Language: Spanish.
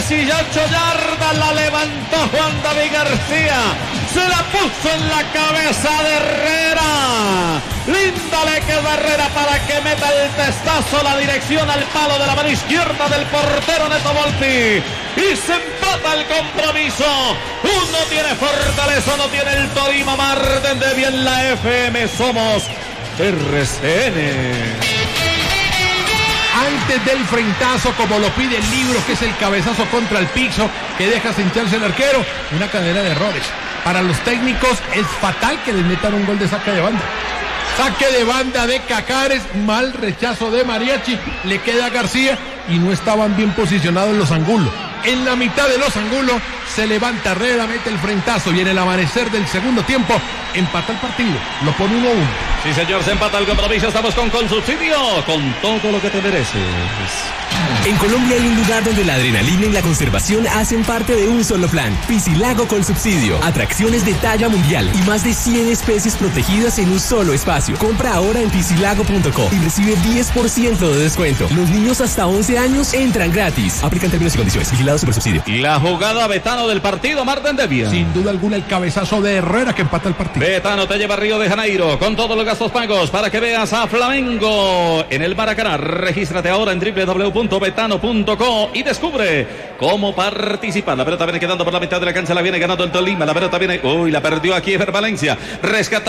18 yardas, la levantó Juan David García, se la puso en la cabeza de Herrera. Linda le quedó a Herrera para que meta el testazo, la dirección al palo de la mano izquierda del portero Neto Volpi. Y se empata el compromiso. Uno tiene Fortaleza, no tiene el Tolima. Marden de bien la FM. Somos RCN. Antes del frentazo, como lo pide el libro, que es el cabezazo contra el piso, que deja hincharse el arquero, una cadena de errores. Para los técnicos es fatal que les metan un gol de saque de banda. Saque de banda de Cacares, mal rechazo de Mariachi, le queda a García y no estaban bien posicionados los ángulos. En la mitad de los ángulos se levanta Herrera, mete el frentazo y en el amanecer del segundo tiempo empata el partido, lo pone 1-1. Sí, señor, se empata el compromiso. Estamos con Subsidio, con todo lo que te mereces. En Colombia hay un lugar donde la adrenalina y la conservación hacen parte de un solo plan. Piscilago con Subsidio. Atracciones de talla mundial y más de 100 especies protegidas en un solo espacio. Compra ahora en piscilago.co y recibe 10% de descuento. Los niños hasta 11 años entran gratis. Aplican términos y condiciones. Vigilado Supersubsidio. Y la jugada Betano del partido, Marten Devia. Sin duda alguna el cabezazo de Herrera que empata el partido. Betano te lleva a Río de Janeiro con todos los gastos pagos para que veas a Flamengo en el Maracaná. Regístrate ahora en www.betano.co y descubre cómo participar. La pelota viene quedando por la mitad de la cancha, la viene ganando el Tolima. La pelota viene, la perdió aquí Ever Valencia. Rescata